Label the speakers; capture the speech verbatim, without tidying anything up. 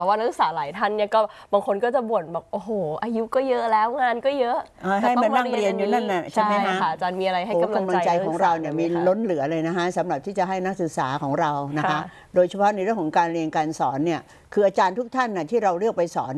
Speaker 1: ว่านักศึกษาหลายท่านเนี่ยก็บางคนก็จะบ่นบอกโอ้โหอายุก็เยอะแล้วงานก็เยอะ
Speaker 2: ให้มานั่งเรียนอยู่นั่นน่ะใช่ไหมคะ
Speaker 1: อาจารย์มีอะไรให้กำลังใจ
Speaker 2: ของเราเนี่ยมีล้นเหลือเลยนะคะสำหรับที่จะให้นักศึกษาของเรานะคะโดยเฉพาะในเรื่องของการเรียนการสอนเนี่ยคืออาจารย์ทุกท่านน่ะที่เราเลือกไปสอน